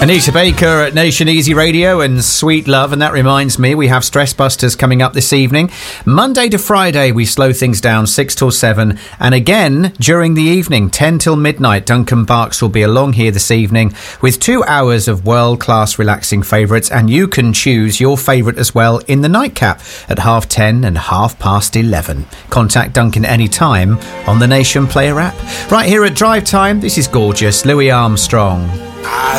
Anita Baker at Nation Easy Radio and Sweet Love. And that reminds me, we have Stress Busters coming up this evening. Monday to Friday, we slow things down 6 till 7. And again, during the evening, 10 till midnight, Duncan Barks will be along here this evening with 2 hours of world-class relaxing favourites. And you can choose your favourite as well in the nightcap at 10:30 and 11:30. Contact Duncan anytime on the Nation Player app. Right here at Drive Time, this is gorgeous. Louis Armstrong.